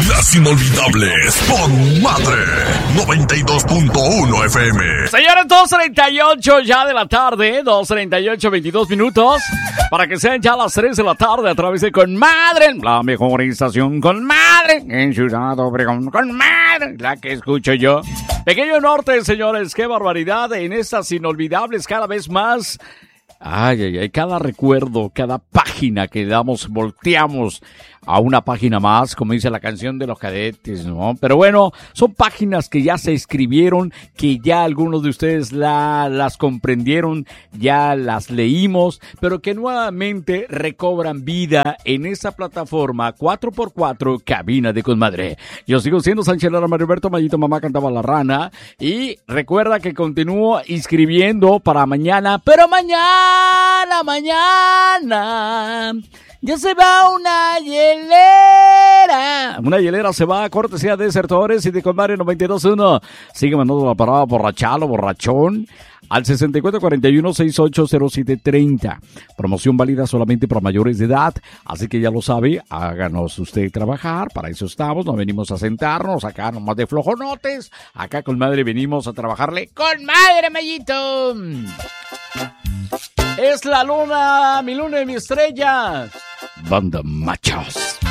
Las inolvidables con Madre 92.1 FM. Señores, 2:38 ya de la tarde, 2:38, 22 minutos, para que sean ya las 3 de la tarde a través de Con Madre, la mejor estación Con Madre, en Ciudad Obregón, Con Madre, la que escucho yo. Pequeño Norte, señores, qué barbaridad en estas inolvidables cada vez más. Ay, cada recuerdo, cada página que damos, volteamos a una página más, como dice la canción de los Cadetes, ¿no? Pero bueno, son páginas que ya se escribieron, que ya algunos de ustedes las comprendieron, ya las leímos, pero que nuevamente recobran vida en esa plataforma 4x4 Cabina de Conmadre. Yo sigo siendo Sánchez Lara, Mario Alberto, Mayito Mamá Cantaba la Rana, y recuerda que continúo inscribiendo para mañana, pero mañana ya se va una hielera. Una hielera se va a cortesía de Desertores y de Conmadre 92.1. Sigue mandando la parada borrachalo, borrachón al 6441-680730. Promoción válida solamente para mayores de edad. Así que ya lo sabe, háganos usted trabajar. Para eso estamos, no venimos a sentarnos acá nomás de flojonotes. Acá con Madre venimos a trabajarle con Madre, Mayito. Es la luna, mi luna y mi estrella. Banda Machos.